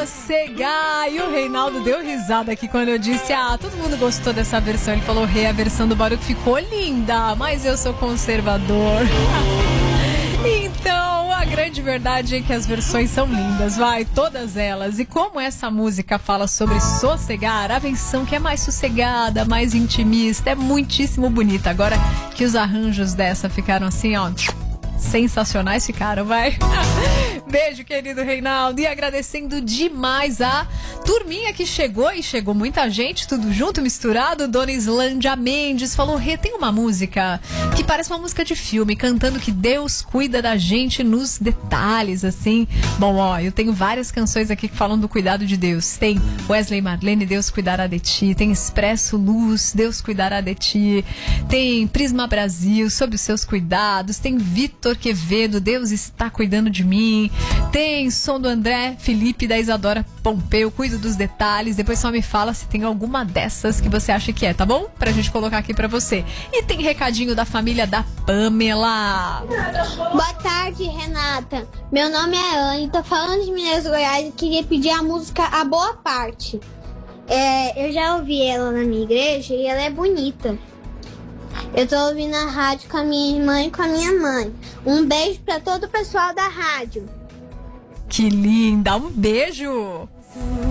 Sossegar. E o Reinaldo deu risada aqui quando eu disse: todo mundo gostou dessa versão. Ele falou: a versão do Baruch ficou linda, mas eu sou conservador. Então, a grande verdade é que as versões são lindas, todas elas. E como essa música fala sobre sossegar, a versão que é mais sossegada, mais intimista, é muitíssimo bonita. Agora que os arranjos dessa ficaram assim, sensacionais ficaram, Beijo, querido Reinaldo. E agradecendo demais a turminha que chegou, e chegou muita gente, tudo junto, misturado. Dona Islândia Mendes falou: tem uma música que parece uma música de filme, cantando que Deus cuida da gente nos detalhes, assim. Bom, eu tenho várias canções aqui que falam do cuidado de Deus. Tem Wesley Marlene, Deus cuidará de ti. Tem Expresso Luz, Deus cuidará de ti. Tem Prisma Brasil, sob os seus cuidados. Tem Vitor Quevedo, Deus está cuidando de mim. Tem som do André Felipe, da Isadora Pompeu, cuido dos detalhes. Depois só me fala se tem alguma dessas que você acha que é, tá bom? Pra gente colocar aqui pra você. E tem recadinho da família da Pamela. Boa tarde, Renata. Meu nome é Anne, tô falando de Minas Gerais e queria pedir a música A Boa Parte. Eu já ouvi ela na minha igreja e ela é bonita. Eu tô ouvindo a rádio com a minha irmã e com a minha mãe. Um beijo pra todo o pessoal da rádio. Que linda, um beijo!